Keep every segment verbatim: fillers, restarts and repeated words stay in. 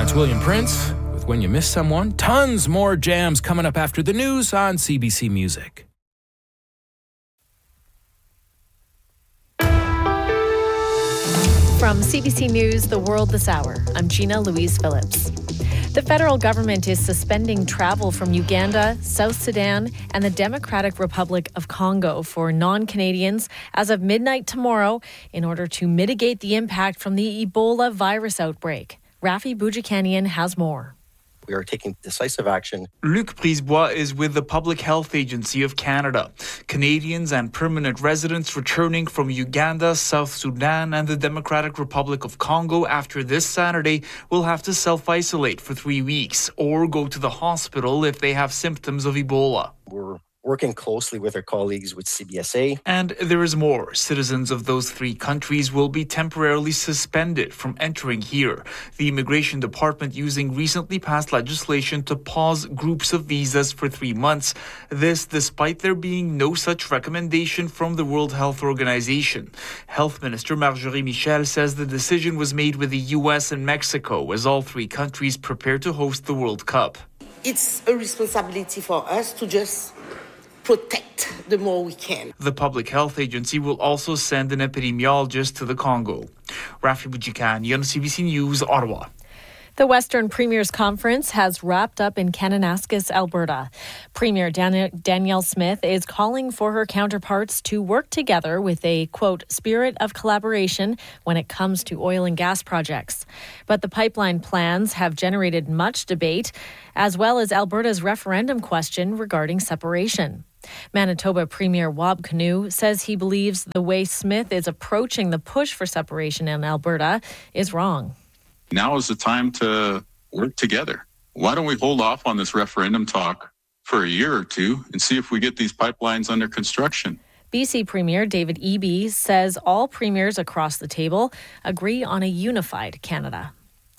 That's William Prince with When You Miss Someone. Tons more jams coming up after the news on C B C Music. From C B C News, The World This Hour, I'm Gina Louise Phillips. The federal government is suspending travel from Uganda, South Sudan, and the Democratic Republic of Congo for non-Canadians as of midnight tomorrow in order to mitigate the impact from the Ebola virus outbreak. Rafi Boudjikanian has more. We are taking decisive action. Luc Brisebois is with the Public Health Agency of Canada. Canadians and permanent residents returning from Uganda, South Sudan, and the Democratic Republic of Congo after this Saturday will have to self-isolate for three weeks or go to the hospital if they have symptoms of Ebola. We're working closely with our colleagues with C B S A. And there is more. Citizens of those three countries will be temporarily suspended from entering here. The Immigration Department using recently passed legislation to pause groups of visas for three months. This despite there being no such recommendation from the World Health Organization. Health Minister Marjorie Michel says the decision was made with the U S and Mexico as all three countries prepare to host the World Cup. It's a responsibility for us to just protect the more we can. The Public Health Agency will also send an epidemiologist to the Congo. Rafi Boudjikanian, C B C News, Ottawa. The Western Premiers Conference has wrapped up in Kananaskis, Alberta. Premier Dan- Danielle Smith is calling for her counterparts to work together with a, quote, spirit of collaboration when it comes to oil and gas projects. But the pipeline plans have generated much debate, as well as Alberta's referendum question regarding separation. Manitoba Premier Wab Kinew says he believes the way Smith is approaching the push for separation in Alberta is wrong. Now is the time to work together. Why don't we hold off on this referendum talk for a year or two and see if we get these pipelines under construction? B C Premier David Eby says all premiers across the table agree on a unified Canada.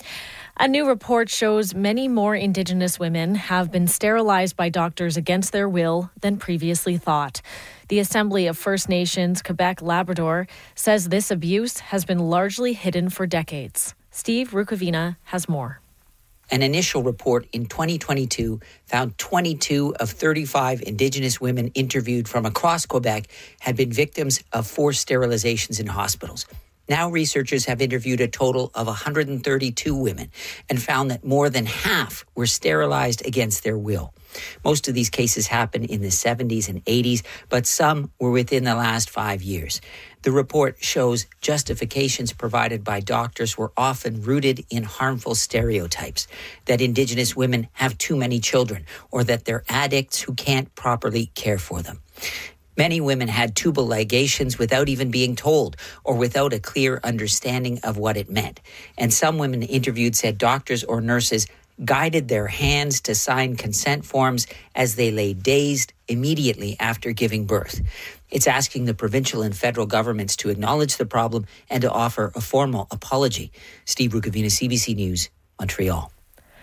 A new report shows many more Indigenous women have been sterilized by doctors against their will than previously thought. The Assembly of First Nations Quebec Labrador says this abuse has been largely hidden for decades. Steve Rukavina has more. An initial report in twenty twenty-two found twenty-two of thirty-five Indigenous women interviewed from across Quebec had been victims of forced sterilizations in hospitals. Now researchers have interviewed a total of one hundred thirty-two women and found that more than half were sterilized against their will. Most of these cases happened in the seventies and eighties, but some were within the last five years. The report shows justifications provided by doctors were often rooted in harmful stereotypes, that Indigenous women have too many children, or that they're addicts who can't properly care for them. Many women had tubal ligations without even being told or without a clear understanding of what it meant. And some women interviewed said doctors or nurses guided their hands to sign consent forms as they lay dazed immediately after giving birth. It's asking the provincial and federal governments to acknowledge the problem and to offer a formal apology. Steve Rukavina, C B C News, Montreal.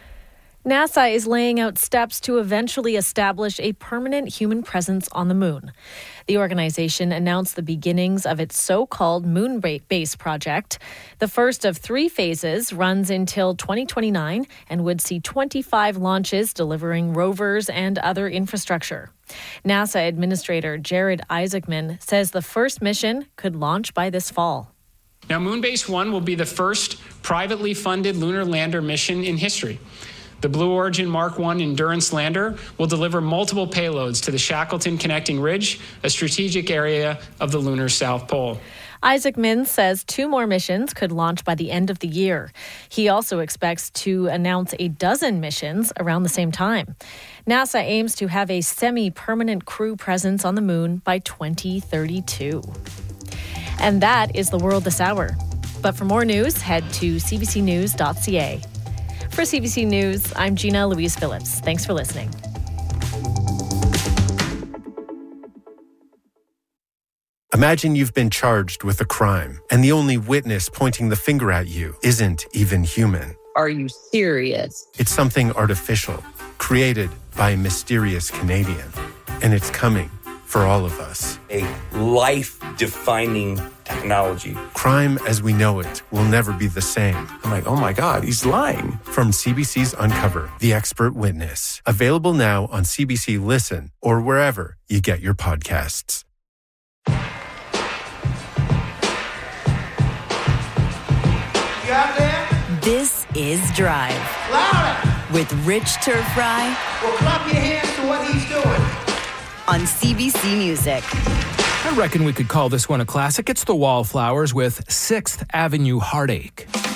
NASA is laying out steps to eventually establish a permanent human presence on the moon. The organization announced the beginnings of its so-called moon base project. The first of three phases runs until twenty twenty-nine and would see twenty-five launches delivering rovers and other infrastructure. NASA Administrator Jared Isaacman says the first mission could launch by this fall. Now, Moonbase one will be the first privately funded lunar lander mission in history. The Blue Origin Mark one Endurance lander will deliver multiple payloads to the Shackleton Connecting Ridge, a strategic area of the lunar South Pole. Isaacman says two more missions could launch by the end of the year. He also expects to announce a dozen missions around the same time. NASA aims to have a semi-permanent crew presence on the moon by twenty thirty-two. And that is the world this hour. But for more news, head to c b c news dot c a. For C B C News, I'm Gina Louise Phillips. Thanks for listening. Imagine you've been charged with a crime, and the only witness pointing the finger at you isn't even human. Are you serious? It's something artificial, created by a mysterious Canadian. And it's coming for all of us. A life-defining technology. Crime as we know it will never be the same. I'm like, oh my God, he's lying. From C B C's Uncover, The Expert Witness. Available now on C B C Listen or wherever you get your podcasts. You out there? This is Drive. Louder! With Rich Turfry. Well, clap your hands to what he's doing. On C B C Music. I reckon we could call this one a classic. It's the Wallflowers with sixth Avenue Heartache.